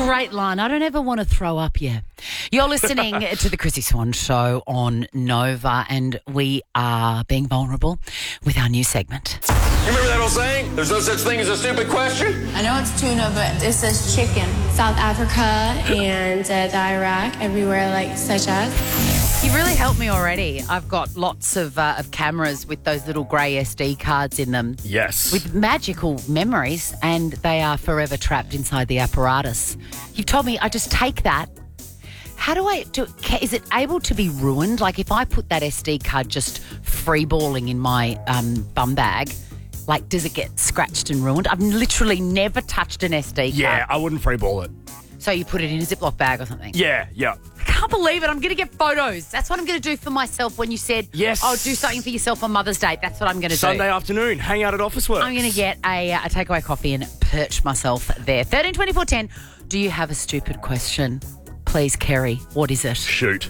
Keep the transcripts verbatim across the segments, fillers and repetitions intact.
great line. I don't ever want to throw up yet. You're listening to the Chrissy Swan Show on Nova, and we are being vulnerable with our new segment. You remember that old saying? There's no such thing as a stupid question? I know it's tuna, but it says chicken. South Africa and uh, the Iraq, everywhere, like such as. You've really helped me already. I've got lots of, uh, of cameras with those little grey S D cards in them. Yes. With magical memories, and they are forever trapped inside the apparatus. You've told me I just take that. How do I do? Is it able to be ruined? Like if I put that S D card just freeballing in my um, bum bag, like does it get scratched and ruined? I've literally never touched an S D card. Yeah, I wouldn't freeball it. So you put it in a Ziploc bag or something? Yeah, yeah. I can't believe it. I'm going to get photos. That's what I'm going to do for myself when you said, yes, oh, do something for yourself on Mother's Day. That's what I'm going to do. Sunday afternoon, hang out at Officeworks. I'm going to get a, a takeaway coffee and perch myself there. thirteen twenty-four ten. Do you have a stupid question? Please, Kerry, what is it? Shoot.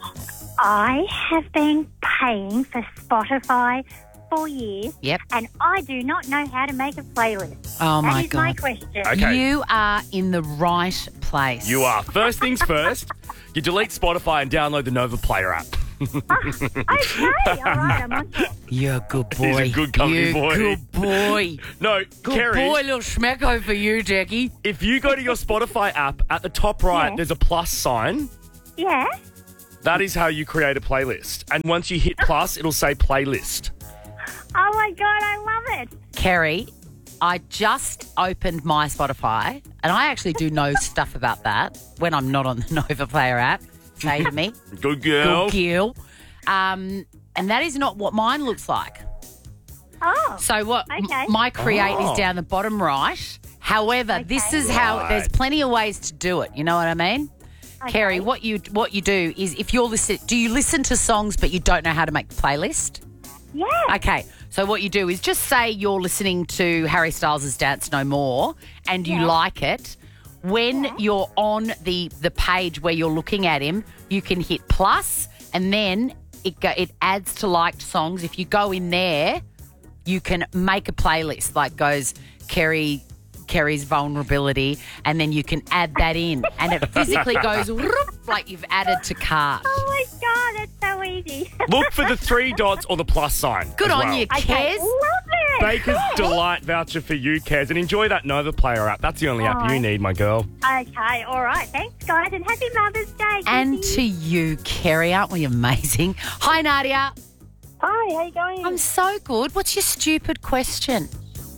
I have been paying for Spotify for years. Yep. And I do not know how to make a playlist. Oh, my That is God. my question. Okay. You are in the right place. You are. First things first, you delete Spotify and download the Nova Player app. Okay, all right, I'm on top. You're a good boy. He's a good company You're boy. good boy. No, Good Kerry, boy, little schmecko for you, Jackie. if you go to your Spotify app, at the top right, Yeah. there's a plus sign. Yeah? That is how you create a playlist. And once you hit plus, it'll say playlist. Oh, my God, I love it. Kerry, I just opened my Spotify, and I actually do know stuff about that when I'm not on the Nova Player app. Say to me. Good girl. Good girl. Um, and that is not what mine looks like. Oh, So what Okay. m- my create Oh. is down the bottom right. However, this Okay. is how Right. there's plenty of ways to do it. You know what I mean? okay. Kerry, what you what you do is if you're listen, do you listen to songs but you don't know how to make the playlist? Yeah. Okay, so what you do is just say you're listening to Harry Styles' Dance No More and you Yeah. like it. When Yeah. you're on the, the page where you're looking at him, you can hit plus and then it go, it adds to liked songs. If you go in there, you can make a playlist like goes Kerry Kerry's vulnerability, and then you can add that in and it physically goes whoop, like you've added to cart. Oh, my God, that's so easy. Look for the three dots or the plus sign. Good as on well. you, Okay, Kez. love it. Baker's Delight voucher for you, Kez. And enjoy that Nova Player app. That's the only app Oh. you need, my girl. Okay, all right. Thanks, guys, and happy Mother's Day. And Kizzy. to you, Kerry, aren't we amazing? Hi, Nadia. Hi, how you going? I'm so good. What's your stupid question?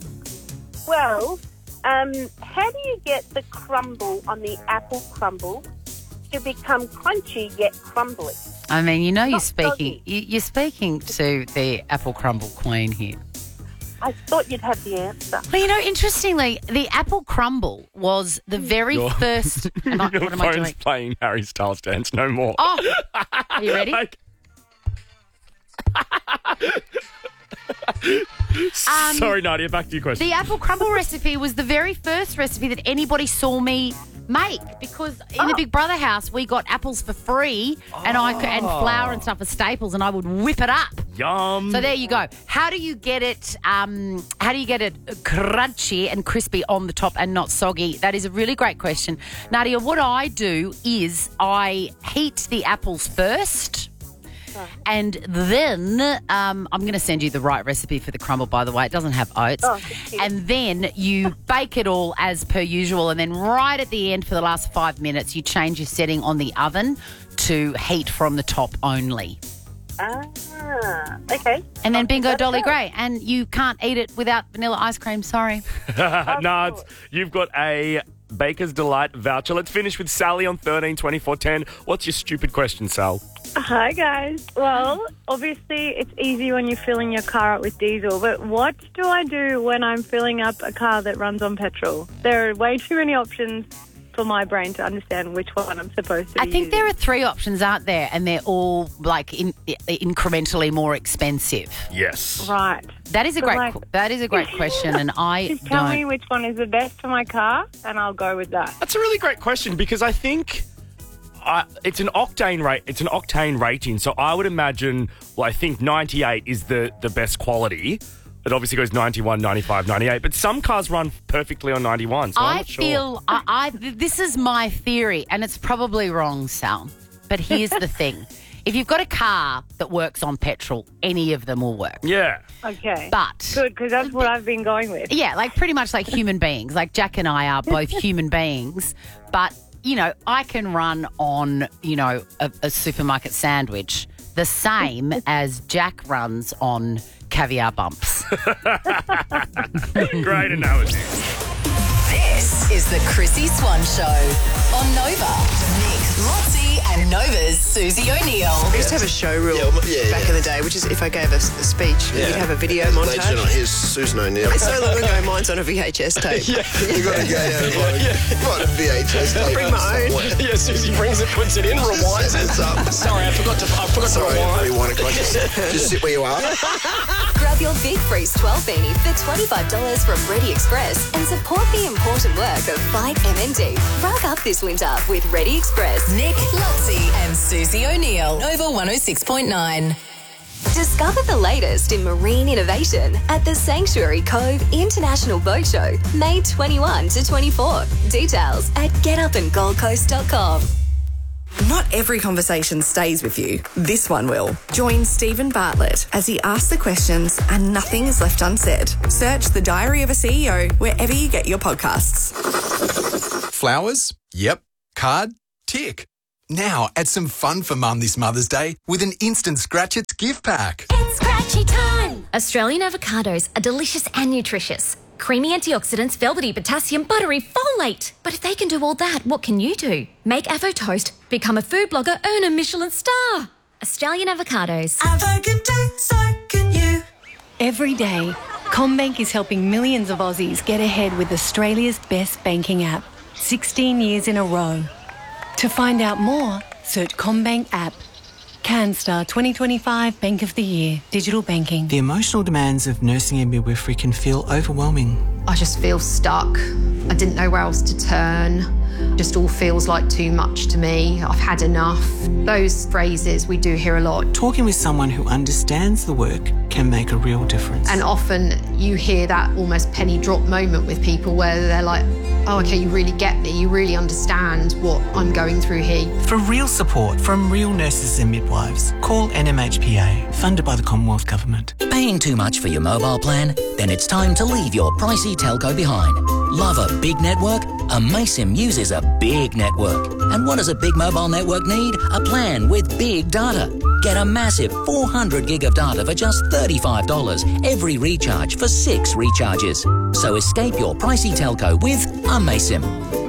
Well, um, how do you get the crumble on the apple crumble to become crunchy yet crumbly? I mean, you know, you're Not speaking. doggy. you- You're speaking to the apple crumble queen here. I thought you'd have the answer. Well, you know, interestingly, the apple crumble was the very Your- first. Am I, Your what am I phone's doing? playing Harry Styles Dance No More. Oh, are you ready? Like- Um, Sorry, Nadia, back to your question. The apple crumble recipe was the very first recipe that anybody saw me make because in the Big Brother house we got apples for free and I could, and flour and stuff as staples and I would whip it up. Yum. So there you go. How do you get it? Um, how do you get it crunchy and crispy on the top and not soggy? That is a really great question, Nadia. What I do is I heat the apples first. And then um, I'm going to send you the right recipe for the crumble, by the way. It doesn't have oats. Oh, thank you. And then you bake it all as per usual. And then right at the end for the last five minutes, you change your setting on the oven to heat from the top only. Ah, okay. And then bingo, That's Dolly it. Gray. And you can't eat it without vanilla ice cream. Sorry. no, it's, you've got a Baker's Delight voucher. Let's finish with Sally on thirteen twenty-four ten. What's your stupid question, Sal? Hi, guys. Well, obviously, it's easy when you're filling your car up with diesel, but what do I do when I'm filling up a car that runs on petrol? There are way too many options for my brain to understand which one I'm supposed to be I think using. there are three options, aren't there? And they're all like in, incrementally more expensive. Yes. Right. That is a So, great. like- qu- that is a great question, and I Just tell don't. me which one is the best for my car, and I'll go with that. That's a really great question because I think uh, it's an octane rate. It's an octane rating, so I would imagine. Well, I think ninety-eight is the the best quality. it obviously goes ninety-one, ninety-five, ninety-eight, but some cars run perfectly on ninety-one, so I'm I not sure. feel, I, I, this is my theory, and it's probably wrong, Sal, but here's the thing. If you've got a car that works on petrol, any of them will work. Yeah. Okay. But Good, because that's what I've been going with. yeah, like pretty much like human beings. Like Jack and I are both human beings, but, you know, I can run on, you know, a, a supermarket sandwich the same as Jack runs on caviar bumps. Great analogy. This is the Chrissy Swan Show on Nova. Nick, Lotzie and Nova's Susie O'Neill. I used to have a show rule Yeah, well, yeah, back yeah. in the day, which is if I gave a, s- a speech, Yeah. you'd have a video Ladies and montage. gentlemen, here's Susan O'Neill. It's so long ago, mine's on a V H S tape. yeah, you got to go down and find a, find a V H S tape. Bring my own. somewhere. Yeah, Susie brings it, puts it in, rewinds Set it. this up. Sorry, I forgot to. I forgot to Sorry, rewind. rewind it. Can I Just, just sit where you are. Grab your Big Freeze twelve beanie for twenty-five dollars from Ready Express and support the important work of Fight M N D. Rug up this winter with Ready Express. Nick, Lotzie and Susie O'Neill. Nova one oh six point nine. Discover the latest in marine innovation at the Sanctuary Cove International Boat Show, May twenty-first to twenty-fourth. Details at get up and gold coast dot com. Not every conversation stays with you. This one will. Join Stephen Bartlett as he asks the questions and nothing is left unsaid. Search The Diary of a C E O wherever you get your podcasts. Flowers? Yep. Card? Tick. Now add some fun for Mum this Mother's Day with an instant Scratch It's gift pack. It's scratchy time! Australian avocados are delicious and nutritious. Creamy antioxidants, velvety potassium, buttery folate. But if they can do all that, what can you do? Make Avo Toast, become a food blogger, earn a Michelin star. Australian avocados. Avo can do, so can you. Every day, CommBank is helping millions of Aussies get ahead with Australia's best banking app. sixteen years in a row. To find out more, search CommBank app. CanStar twenty twenty-five Bank of the Year. Digital banking. The emotional demands of nursing and midwifery can feel overwhelming. I just feel stuck. I didn't know where else to turn. Just all feels like too much to me. I've had enough. Those phrases we do hear a lot. Talking with someone who understands the work can make a real difference. And often you hear that almost penny drop moment with people where they're like, oh, okay, you really get me. You really understand what I'm going through here. For real support from real nurses and midwives, call N M H P A, funded by the Commonwealth Government. Paying too much for your mobile plan? Then it's time to leave your pricey telco behind. Love a big network? Amaysim uses a big network. And what does a big mobile network need? A plan with big data. Get a massive four hundred gig of data for just thirty-five dollars every recharge for six recharges. So escape your pricey telco with Amaysim.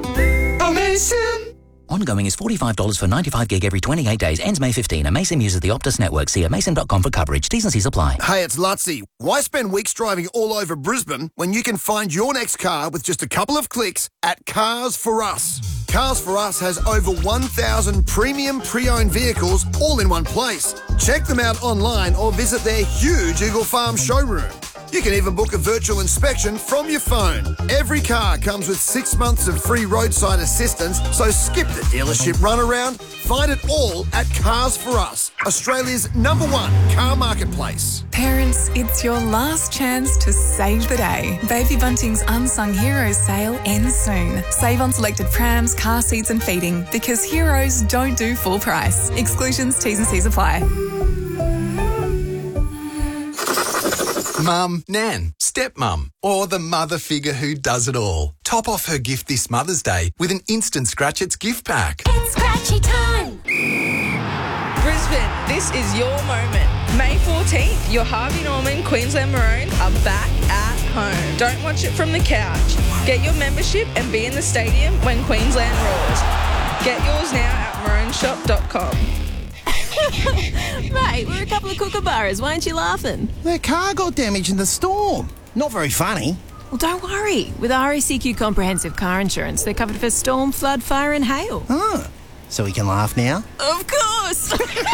Amaysim! Ongoing is forty-five dollars for ninety-five gig every twenty-eight days. Ends May fifteenth. Amaysim uses the Optus network. See amaysim dot com for coverage. T's and C's apply. Hey, it's Lutzi. Why spend weeks driving all over Brisbane when you can find your next car with just a couple of clicks at Cars for Us? Cars for Us has over one thousand premium pre-owned vehicles all in one place. Check them out online or visit their huge Eagle Farm showroom. You can even book a virtual inspection from your phone. Every car comes with six months of free roadside assistance, so skip the dealership runaround. Find it all at Cars for Us, Australia's number one car marketplace. Parents, it's your last chance to save the day. Baby Bunting's Unsung Heroes sale ends soon. Save on selected prams, car seats and feeding because heroes don't do full price. Exclusions, T's and C's apply. Mum, Nan, stepmum, or the mother figure who does it all. Top off her gift this Mother's Day with an instant Scratch It's gift pack. It's scratchy time! Brisbane, this is your moment. May fourteenth, your Harvey Norman Queensland Maroon are back at home. Don't watch it from the couch. Get your membership and be in the stadium when Queensland roars. Get yours now at maroon shop dot com. Mate, we're a couple of kookaburras. Why aren't you laughing? Their car got damaged in the storm. Not very funny. Well, don't worry. With R A C Q Comprehensive Car Insurance, they're covered for storm, flood, fire and hail. Oh, so we can laugh now? Of course!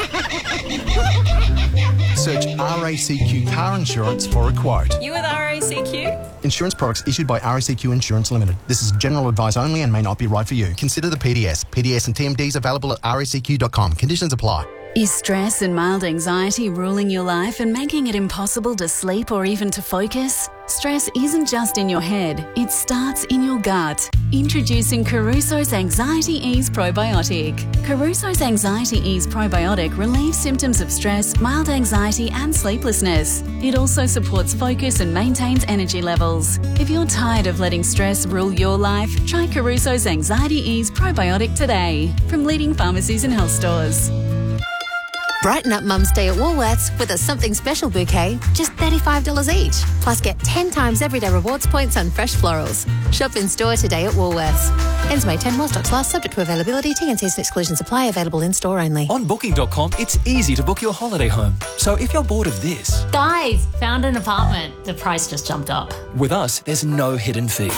Search R A C Q Car Insurance for a quote. You with R A C Q? Insurance products issued by R A C Q Insurance Limited. This is general advice only and may not be right for you. Consider the P D S. P D S and T M Ds available at R A C Q dot com. Conditions apply. Is stress and mild anxiety ruling your life and making it impossible to sleep or even to focus? Stress isn't just in your head, it starts in your gut. Introducing Caruso's Anxiety Ease Probiotic. Caruso's Anxiety Ease Probiotic relieves symptoms of stress, mild anxiety and sleeplessness. It also supports focus and maintains energy levels. If you're tired of letting stress rule your life, try Caruso's Anxiety Ease Probiotic today from leading pharmacies and health stores. Brighten up Mum's Day at Woolworths with a something special bouquet, just thirty-five dollars each. Plus get ten times everyday rewards points on fresh florals. Shop in store today at Woolworths. Ends May tenth while stocks last, subject to availability. T and C's and exclusions apply. Available in store only. On booking dot com, it's easy to book your holiday home. So if you're bored of this... Guys, found an apartment. The price just jumped up. With us, there's no hidden fees.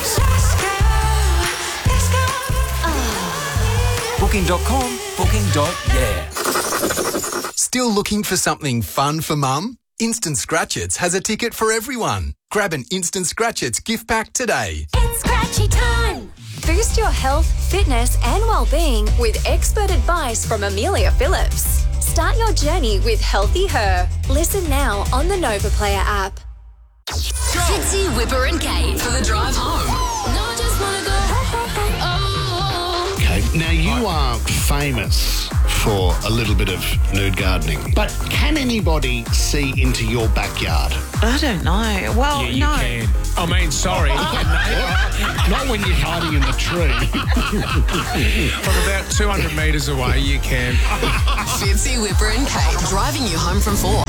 booking dot com, booking. Yeah. Still looking for something fun for mum? Instant Scratchits has a ticket for everyone. Grab an Instant Scratchits gift pack today. It's Scratchy time! Boost your health, fitness and well-being with expert advice from Amelia Phillips. Start your journey with Healthy Her. Listen now on the Nova Player app. Fitzy, Whipper and Kate for the drive home. No, I just wanna go. Oh. Okay, now you are famous for a little bit of nude gardening, but can anybody see into your backyard? I don't know. Well, Yeah, you no. can. I mean, sorry. Not when you're hiding in the tree. From about two hundred metres away, you can. Fitzy, Whipper and Kate driving you home from four.